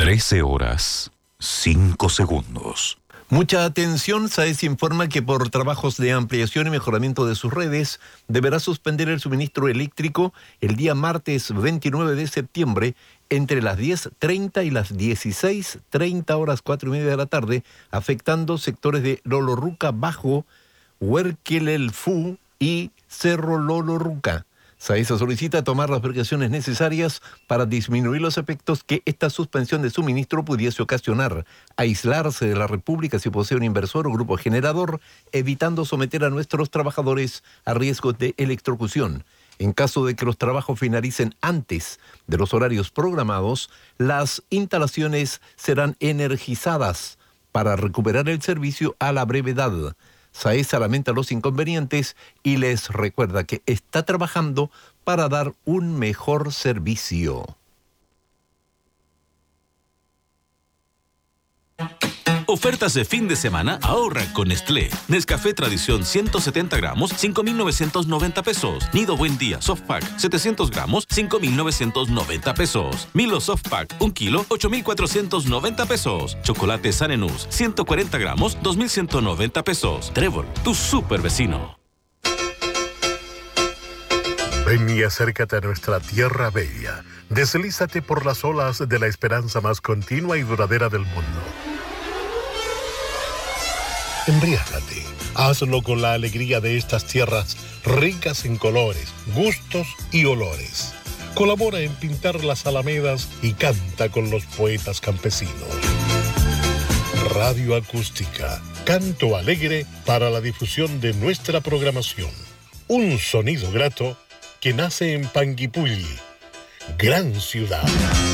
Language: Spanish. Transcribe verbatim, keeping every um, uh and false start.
trece horas, cinco segundos. Mucha atención, SAES informa que por trabajos de ampliación y mejoramiento de sus redes, deberá suspender el suministro eléctrico el día martes veintinueve de septiembre entre las diez treinta y las dieciséis treinta horas cuatro y media de la tarde, afectando sectores de Lolorruca Bajo, Huerquelelfú y Cerro Lolorruca. SAES solicita tomar las precauciones necesarias para disminuir los efectos que esta suspensión de suministro pudiese ocasionar, aislarse de la República si posee un inversor o grupo generador, evitando someter a nuestros trabajadores a riesgos de electrocución. En caso de que los trabajos finalicen antes de los horarios programados, las instalaciones serán energizadas para recuperar el servicio a la brevedad. SAES lamenta los inconvenientes y les recuerda que está trabajando para dar un mejor servicio. Ofertas de fin de semana, ahorra con Nestlé. Nescafé Tradición ciento setenta gramos, cinco mil novecientos noventa pesos. Nido Buen Día Soft Pack setecientos gramos, cinco mil novecientos noventa pesos. Milo Soft Pack un kilo, ocho mil cuatrocientos noventa pesos. Chocolate Sanenús ciento cuarenta gramos, dos mil ciento noventa pesos. Trébol, tu super vecino. Ven y acércate a nuestra tierra bella. Deslízate por las olas de la esperanza más continua y duradera del mundo. Embriágate. Hazlo con la alegría de estas tierras ricas en colores, gustos y olores. Colabora en pintar las alamedas y canta con los poetas campesinos. Radio Acústica, canto alegre para la difusión de nuestra programación. Un sonido grato que nace en Panguipulli, gran ciudad.